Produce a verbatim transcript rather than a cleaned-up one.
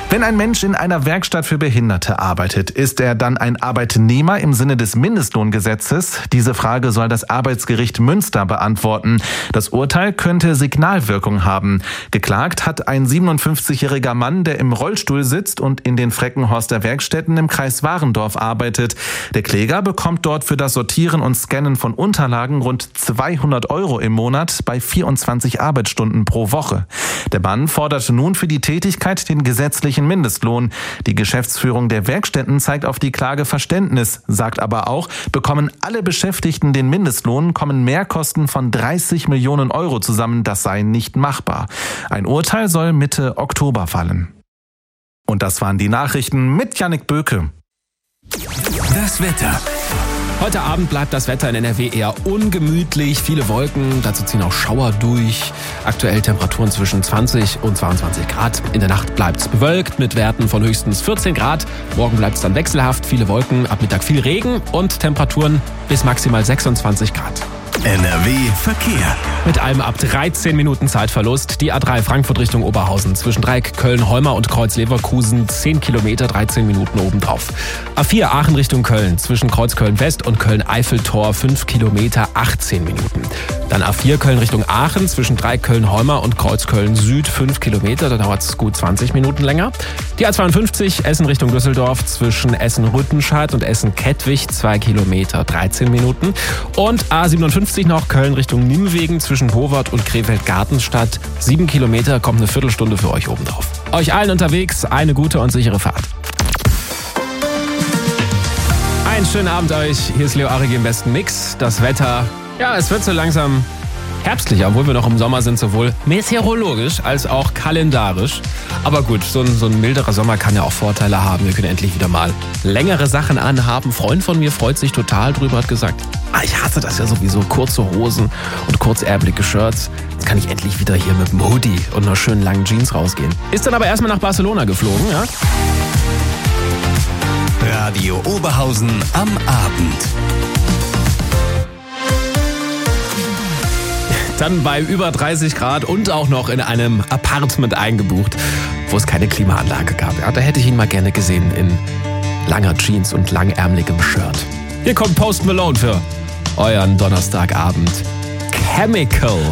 Wenn ein Mensch in einer Werkstatt für Behinderte arbeitet, ist er dann ein Arbeitnehmer im Sinne des Mindestlohngesetzes? Diese Frage soll das Arbeitsgericht Münster beantworten. Das Urteil könnte Signalwirkung haben. Geklagt hat ein siebenundfünfzigjähriger Mann, der im Rollstuhl sitzt und in den Freckenhorster Werkstätten im Kreis Warendorf arbeitet. Der Kläger bekommt dort für das Sortieren und Scannen von Unterlagen rund zweihundert Euro im Monat bei vierundzwanzig Arbeitsstunden pro Woche. Der Mann fordert nun für die Tätigkeit den gesetzlichen Mindestlohn. Die Geschäftsführung der Werkstätten zeigt auf die Klage Verständnis, sagt aber auch, bekommen alle Beschäftigten den Mindestlohn, kommen Mehrkosten von dreißig Millionen Euro zusammen, das sei nicht machbar. Ein Urteil soll Mitte Oktober fallen. Und das waren die Nachrichten mit Jannik Böke. Das Wetter. Heute Abend bleibt das Wetter in N R W eher ungemütlich. Viele Wolken, dazu ziehen auch Schauer durch. Aktuell Temperaturen zwischen zwanzig und zweiundzwanzig Grad. In der Nacht bleibt es bewölkt mit Werten von höchstens vierzehn Grad. Morgen bleibt es dann wechselhaft, viele Wolken, ab Mittag viel Regen und Temperaturen bis maximal sechsundzwanzig Grad. N R W Verkehr. Mit allem ab dreizehn Minuten Zeitverlust. Die A drei Frankfurt Richtung Oberhausen. Zwischen Dreieck Köln-Holmer und Kreuz Leverkusen zehn Kilometer, dreizehn Minuten obendrauf. A vier Aachen Richtung Köln. Zwischen Kreuz Köln-West und Köln-Eiffeltor fünf Kilometer, achtzehn Minuten. Dann A vier Köln Richtung Aachen. Zwischen Dreieck Köln-Holmer und Kreuz Köln-Süd fünf Kilometer. Da dauert es gut zwanzig Minuten länger. Die A zweiundfünfzig Essen Richtung Düsseldorf. Zwischen Essen-Rüttenscheid und Essen-Kettwig zwei Kilometer, dreizehn Minuten. Und A siebenundfünfzig noch Köln Richtung Nimwegen zwischen Howard und Krefeld-Gartenstadt. Sieben Kilometer, kommt eine Viertelstunde für euch obendrauf. Euch allen unterwegs eine gute und sichere Fahrt. Einen schönen Abend euch. Hier ist Leo Arigi im besten Mix. Das Wetter, ja, es wird so langsam herbstlich, obwohl wir noch im Sommer sind, sowohl meteorologisch als auch kalendarisch. Aber gut, so ein, so ein milderer Sommer kann ja auch Vorteile haben. Wir können endlich wieder mal längere Sachen anhaben. Ein Freund von mir freut sich total drüber, hat gesagt, ah, ich hasse das ja sowieso, kurze Hosen und kurzärmelige Shirts. Jetzt kann ich endlich wieder hier mit dem Hoodie und einer schönen langen Jeans rausgehen. Ist dann aber erstmal nach Barcelona geflogen, ja? Radio Oberhausen am Abend. Dann bei über dreißig Grad und auch noch in einem Apartment eingebucht, wo es keine Klimaanlage gab. Ja, da hätte ich ihn mal gerne gesehen in langer Jeans und langärmeligem Shirt. Hier kommt Post Malone für euren Donnerstagabend. Chemical.